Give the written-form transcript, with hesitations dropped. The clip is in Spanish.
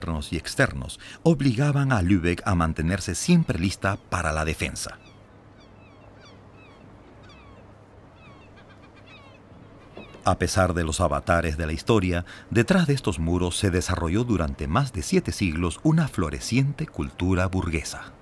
internos y externos obligaban a Lübeck a mantenerse siempre lista para la defensa. A pesar de los avatares de la historia, detrás de estos muros se desarrolló durante más de 7 siglos una floreciente cultura burguesa.